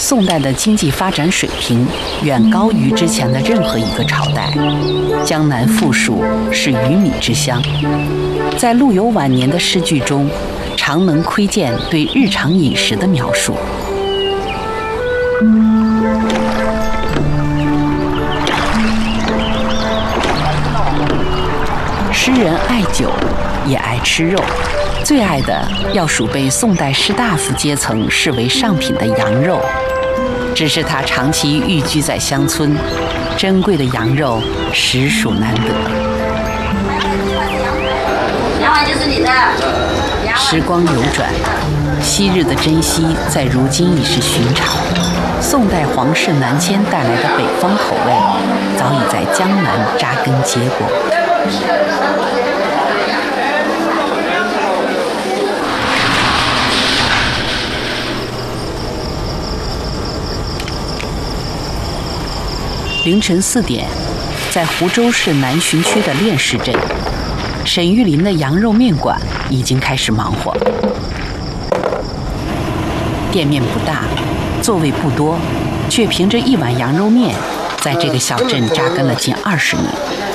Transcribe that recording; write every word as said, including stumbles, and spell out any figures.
宋代的经济发展水平远高于之前的任何一个朝代。江南富庶，是鱼米之乡。在陆游晚年的诗句中，常能窥见对日常饮食的描述。诗人爱酒，也爱吃肉，最爱的要数被宋代士大夫阶层视为上品的羊肉。只是他长期寓居在乡村，珍贵的羊肉实属难得。 羊丸就是你的。 时光流转，昔日的珍惜在如今已是寻常。宋代皇室南迁带来的北方口味，早已在江南扎根结果。凌晨四点，在湖州市南浔区的练市镇，沈玉林的羊肉面馆已经开始忙活。店面不大，座位不多，却凭着一碗羊肉面，在这个小镇扎根了近二十年。